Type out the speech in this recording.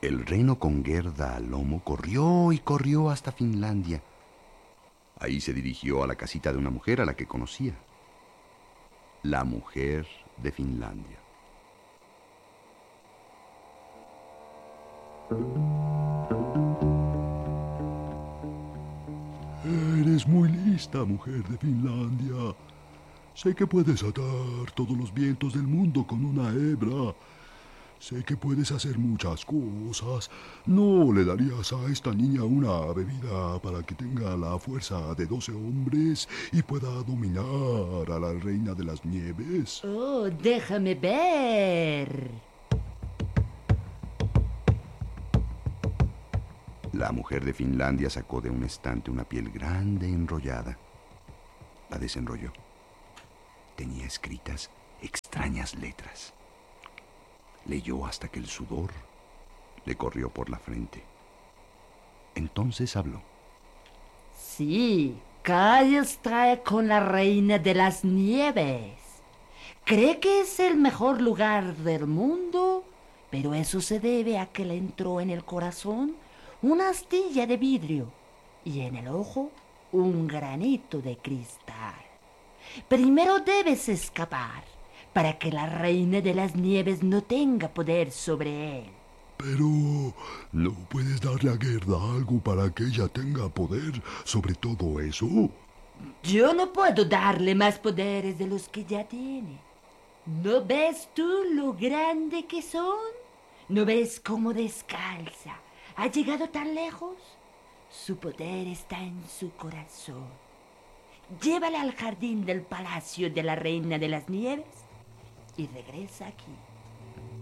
El reno con Gerda al lomo corrió y corrió hasta Finlandia. Ahí se dirigió a la casita de una mujer a la que conocía. La mujer de Finlandia. Eres muy lista, mujer de Finlandia. Sé que puedes atar todos los vientos del mundo con una hebra. Sé que puedes hacer muchas cosas. ¿No le darías a esta niña una bebida para que tenga la fuerza de 12 hombres y pueda dominar a la reina de las nieves? Oh, déjame ver. La mujer de Finlandia sacó de un estante una piel grande enrollada. La desenrolló. Tenía escritas extrañas letras. Leyó hasta que el sudor le corrió por la frente. Entonces habló. Sí, Kai está con la reina de las nieves. Cree que es el mejor lugar del mundo, pero eso se debe a que le entró en el corazón una astilla de vidrio y en el ojo un granito de cristal. Primero debes escapar para que la reina de las nieves no tenga poder sobre él. Pero ¿no puedes darle a Gerda algo para que ella tenga poder sobre todo eso? Yo no puedo darle más poderes de los que ya tiene. ¿No ves tú lo grande que son? ¿No ves cómo descalza? ¿Ha llegado tan lejos? Su poder está en su corazón. Llévala al jardín del palacio de la reina de las nieves y regresa aquí.